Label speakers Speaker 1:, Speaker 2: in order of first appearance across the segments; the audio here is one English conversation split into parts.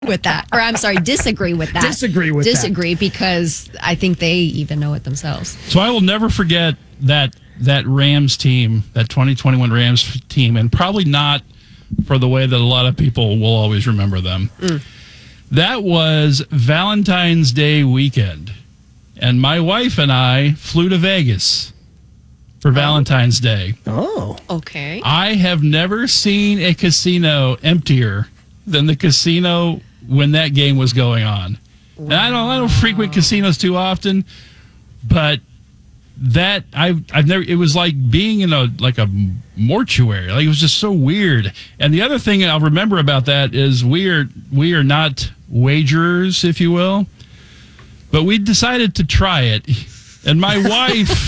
Speaker 1: with that. Or I'm sorry, disagree with that. Disagree because I think they even know it themselves.
Speaker 2: So I will never forget that Rams team, that 2021 Rams team, and probably not for the way that a lot of people will always remember them. That was Valentine's Day weekend. And my wife and I flew to Vegas for Valentine's Day.
Speaker 3: Oh.
Speaker 1: Okay.
Speaker 2: I have never seen a casino emptier than the casino when that game was going on. Wow. And I don't frequent casinos too often, but that I've never. It was like being in a mortuary. Like, it was just so weird. And the other thing I'll remember about that is we are not wagerers, if you will, but we decided to try it. And my wife,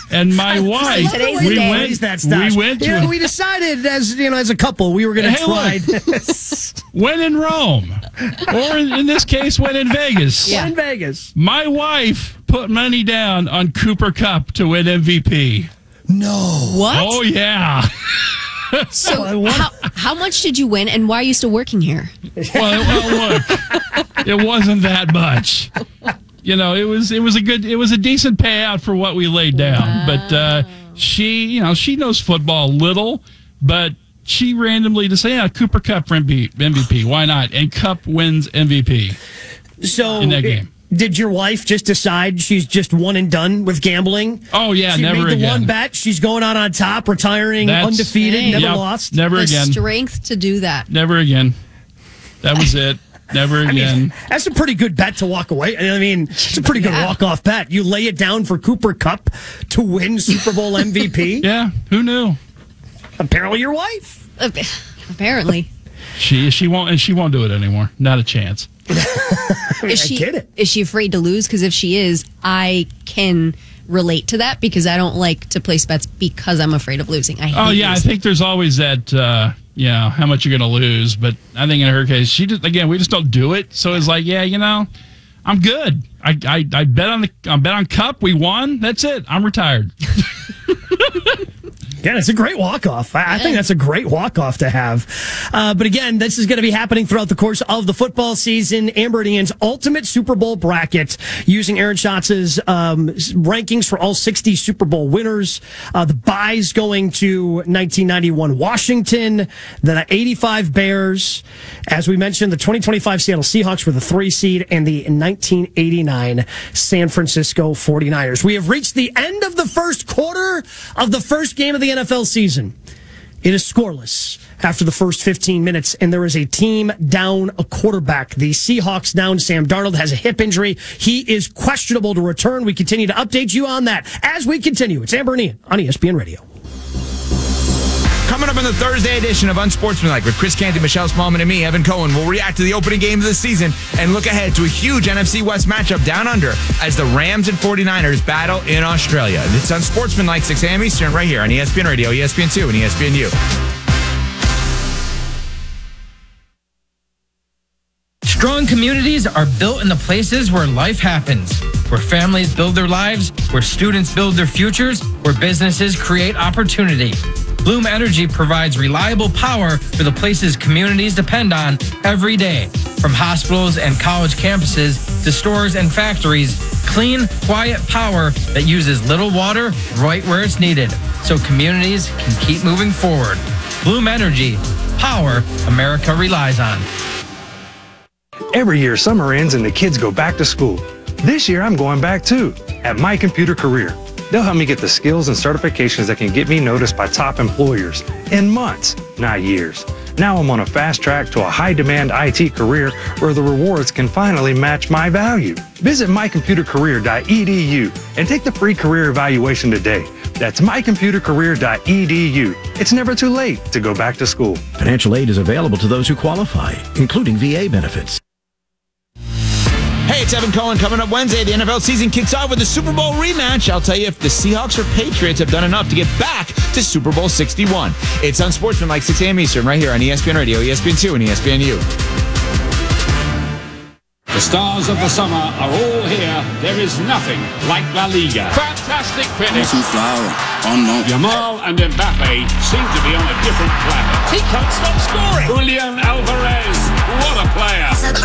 Speaker 3: we decided as a couple we were going to try this.
Speaker 2: When in Rome, or in this case, when in Vegas.
Speaker 3: Yeah. When in Vegas.
Speaker 2: My wife put money down on Cooper Kupp to win MVP.
Speaker 3: No.
Speaker 1: What?
Speaker 2: Oh, yeah.
Speaker 1: So how much did you win, and why are you still working here?
Speaker 2: Well, look, it wasn't that much. You know, it was a decent payout for what we laid down. Wow. But she knows football a little, but she randomly just said, Cooper Kupp for MVP. Why not? And Kupp wins MVP.
Speaker 3: So
Speaker 2: in that game.
Speaker 3: Did your wife just decide she's just one and done with gambling?
Speaker 2: Oh, yeah,
Speaker 3: she
Speaker 2: never
Speaker 3: made the
Speaker 2: again.
Speaker 3: One bet. She's going out on top, retiring undefeated, never lost.
Speaker 2: Never again.
Speaker 1: The strength to do that.
Speaker 2: Never again. That was it. Never again.
Speaker 3: I mean, that's a pretty good bet to walk away. I mean, it's a pretty good walk-off bet. You lay it down for Cooper Kupp to win Super Bowl MVP?
Speaker 2: Yeah, who knew?
Speaker 3: Apparently your wife.
Speaker 1: Apparently.
Speaker 2: She won't do it anymore. Not a chance.
Speaker 3: I get it.
Speaker 1: Is she afraid to lose? Because if she is, I can relate to that because I don't like to place bets because I'm afraid of losing. I think there's always that, how much you're going to lose. But I think in her case, we just don't do it. So it's like, I'm good. I bet on Kupp. We won. That's it. I'm retired.
Speaker 3: Yeah, it's a great walk-off. I think that's a great walk-off to have. But again, this is going to be happening throughout the course of the football season. Amber and Ian's ultimate Super Bowl bracket using Aaron Schatz's rankings for all 60 Super Bowl winners. The buys going to 1991 Washington, the 85 Bears. As we mentioned, the 2025 Seattle Seahawks were the 3 seed, and the 1989 San Francisco 49ers. We have reached the end of the first quarter of the first game of the NFL season. It is scoreless after the first 15 minutes, and there is a team down a quarterback. The Seahawks down. Sam Darnold has a hip injury. He is questionable to return. We continue to update you on that as we continue. It's Amber and Ian on ESPN Radio.
Speaker 4: Coming up in the Thursday edition of Unsportsmanlike with Chris Canty, Michelle Smallman, and me, Evan Cohen, we'll react to the opening game of the season and look ahead to a huge NFC West matchup down under as the Rams and 49ers battle in Australia. It's Unsportsmanlike, 6 a.m. Eastern, right here on ESPN Radio, ESPN2, and ESPNU.
Speaker 5: Strong communities are built in the places where life happens, where families build their lives, where students build their futures, where businesses create opportunity. Bloom Energy provides reliable power for the places communities depend on every day. From hospitals and college campuses to stores and factories, clean, quiet power that uses little water right where it's needed, so communities can keep moving forward. Bloom Energy, power America relies on.
Speaker 6: Every year, summer ends and the kids go back to school. This year, I'm going back too, at My Computer Career. They'll help me get the skills and certifications that can get me noticed by top employers in months, not years. Now I'm on a fast track to a high-demand IT career where the rewards can finally match my value. Visit mycomputercareer.edu and take the free career evaluation today. That's mycomputercareer.edu. It's never too late to go back to school.
Speaker 7: Financial aid is available to those who qualify, including VA benefits.
Speaker 4: Hey, it's Evan Cohen. Coming up Wednesday, the NFL season kicks off with the Super Bowl rematch. I'll tell you if the Seahawks or Patriots have done enough to get back to Super Bowl 61. It's Unsportsmanlike, 6 a.m. Eastern, right here on ESPN Radio, ESPN2, and ESPNU.
Speaker 8: The stars of the summer are all here. There is nothing like La Liga. Fantastic finish. Yamal and Mbappe seem to be on a different planet. He can't stop scoring. Julian Alvarez, what a player.